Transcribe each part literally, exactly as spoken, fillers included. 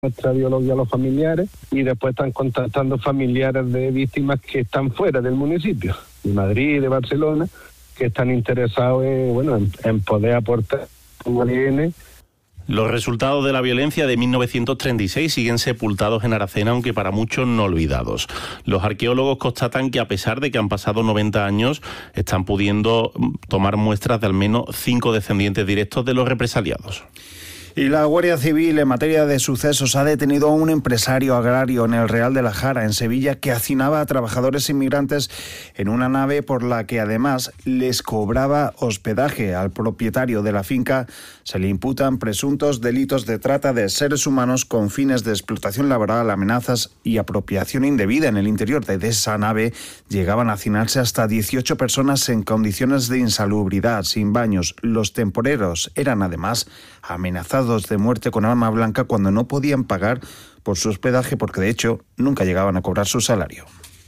nuestra biología a los familiares y después están contactando familiares de víctimas que están fuera del municipio, de Madrid, de Barcelona, que están interesados en, bueno, en, en poder aportar un A D N. Los resultados de la violencia de mil novecientos treinta y seis siguen sepultados en Aracena, aunque para muchos no olvidados. Los arqueólogos constatan que a pesar de que han pasado noventa años, están pudiendo tomar muestras de al menos cinco descendientes directos de los represaliados. Y la Guardia Civil, en materia de sucesos, ha detenido a un empresario agrario en el Real de la Jara, en Sevilla, que hacinaba a trabajadores inmigrantes en una nave por la que además les cobraba hospedaje. Al propietario de la finca se le imputan presuntos delitos de trata de seres humanos con fines de explotación laboral, amenazas y apropiación indebida. En el interior de esa nave llegaban a hacinarse hasta dieciocho personas en condiciones de insalubridad, sin baños. Los temporeros eran además amenazados de muerte con arma blanca cuando no podían pagar por su hospedaje, porque de hecho nunca llegaban a cobrar su salario.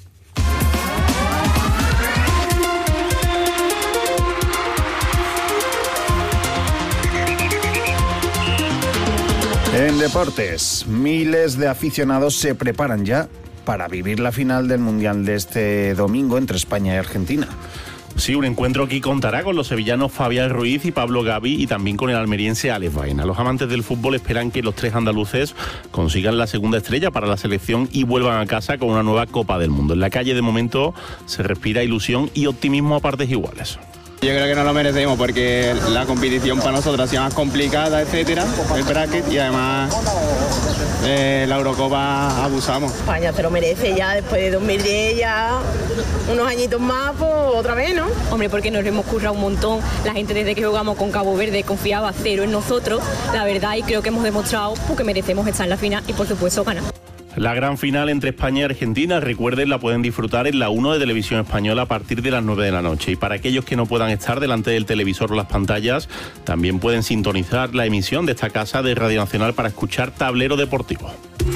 En deportes, miles de aficionados se preparan ya para vivir la final del Mundial de este domingo entre España y Argentina. Sí, un encuentro que contará con los sevillanos Fabián Ruiz y Pablo Gavi y también con el almeriense Alex Baena. Los amantes del fútbol esperan que los tres andaluces consigan la segunda estrella para la selección y vuelvan a casa con una nueva Copa del Mundo. En la calle de momento se respira ilusión y optimismo a partes iguales. Yo creo que no lo merecemos porque la competición para nosotros ha sido más complicada, etcétera, el bracket, y además eh, la Eurocopa abusamos. España se lo merece ya después de dos mil diez, ya unos añitos más, pues otra vez, ¿no? Hombre, porque nos hemos currado un montón. La gente desde que jugamos con Cabo Verde confiaba cero en nosotros, la verdad, y creo que hemos demostrado pues, que merecemos estar en la final y por supuesto ganar. La gran final entre España y Argentina, recuerden, la pueden disfrutar en la uno de Televisión Española a partir de las nueve de la noche. Y para aquellos que no puedan estar delante del televisor o las pantallas, también pueden sintonizar la emisión de esta casa de Radio Nacional para escuchar Tablero Deportivo.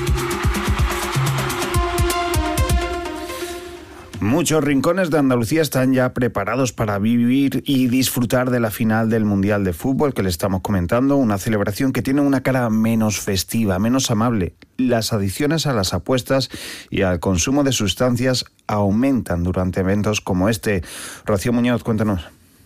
Muchos rincones de Andalucía están ya preparados para vivir y disfrutar de la final del Mundial de Fútbol que le estamos comentando, una celebración que tiene una cara menos festiva, menos amable. Las adicciones a las apuestas y al consumo de sustancias aumentan durante eventos como este. Rocío Muñoz, cuéntanos.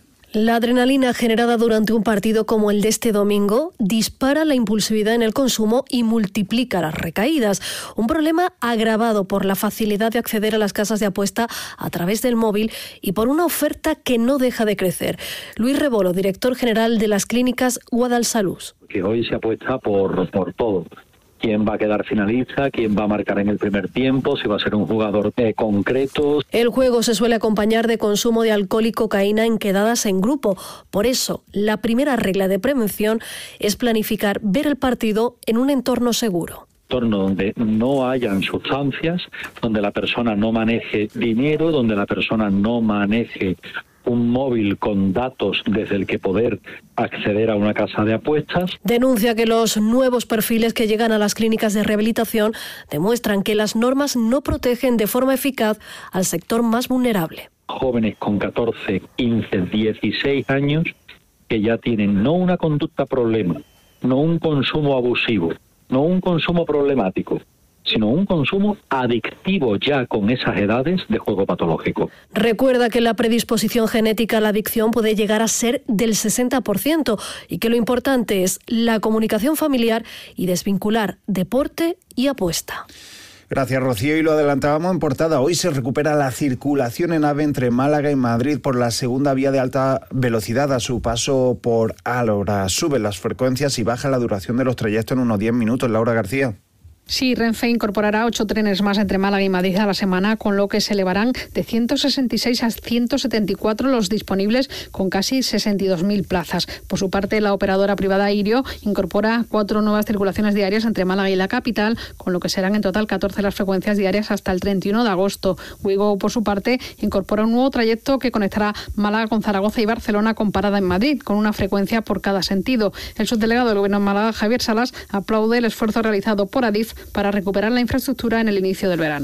La adrenalina generada durante un partido como el de este domingo dispara la impulsividad en el consumo y multiplica las recaídas. Un problema agravado por la facilidad de acceder a las casas de apuesta a través del móvil y por una oferta que no deja de crecer. Luis Rebolo, director general de las clínicas Guadalsalud. Que hoy se apuesta por, por todo. Quién va a quedar finalista, quién va a marcar en el primer tiempo, si va a ser un jugador eh, concreto. El juego se suele acompañar de consumo de alcohol y cocaína en quedadas en grupo. Por eso, la primera regla de prevención es planificar ver el partido en un entorno seguro. Entorno donde no hayan sustancias, donde la persona no maneje dinero, donde la persona no maneje un móvil con datos desde el que poder acceder a una casa de apuestas. Denuncia que los nuevos perfiles que llegan a las clínicas de rehabilitación demuestran que las normas no protegen de forma eficaz al sector más vulnerable. Jóvenes con catorce, quince, dieciséis años que ya tienen no una conducta problema, no un consumo abusivo, no un consumo problemático, sino un consumo adictivo ya con esas edades de juego patológico. Recuerda que la predisposición genética a la adicción puede llegar a ser del sesenta por ciento y que lo importante es la comunicación familiar y desvincular deporte y apuesta. Gracias, Rocío. Y lo adelantábamos en portada. Hoy se recupera la circulación en AVE entre Málaga y Madrid por la segunda vía de alta velocidad a su paso por Álora. Suben las frecuencias y baja la duración de los trayectos en unos diez minutos. Laura García. Sí, Renfe incorporará ocho trenes más entre Málaga y Madrid a la semana, con lo que se elevarán de ciento sesenta y seis a ciento setenta y cuatro los disponibles, con casi sesenta y dos mil plazas. Por su parte, la operadora privada Irio incorpora cuatro nuevas circulaciones diarias entre Málaga y la capital, con lo que serán en total catorce las frecuencias diarias hasta el treinta y uno de agosto. Wigo, por su parte, incorpora un nuevo trayecto que conectará Málaga con Zaragoza y Barcelona con parada en Madrid, con una frecuencia por cada sentido. El subdelegado del Gobierno en Málaga, Javier Salas, aplaude el esfuerzo realizado por Adif para recuperar la infraestructura en el inicio del verano.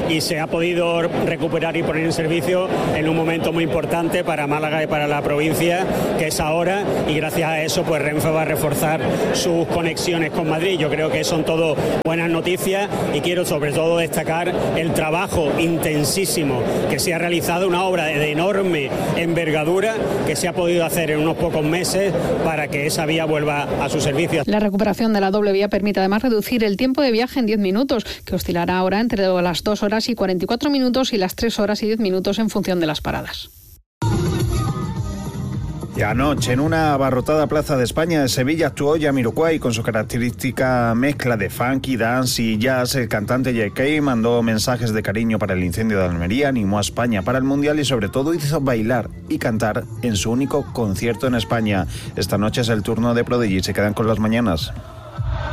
y se ha podido recuperar y poner en servicio en un momento muy importante para Málaga y para la provincia, que es ahora, y gracias a eso pues Renfe va a reforzar sus conexiones con Madrid. Yo creo que son todo buenas noticias y quiero sobre todo destacar el trabajo intensísimo que se ha realizado, una obra de enorme envergadura que se ha podido hacer en unos pocos meses para que esa vía vuelva a su servicio. La recuperación de la doble vía permite además reducir el tiempo de viaje en diez minutos, que oscilará ahora entre las dos horas y cuarenta y cuatro minutos y las tres horas y diez minutos en función de las paradas. Y anoche, en una abarrotada plaza de España de Sevilla, actuó Jamiroquai con su característica mezcla de funky, dance y jazz. El cantante J K mandó mensajes de cariño para el incendio de Almería, animó a España para el Mundial y sobre todo hizo bailar y cantar en su único concierto en España. Esta noche es el turno de Prodigy. Se quedan con las mañanas.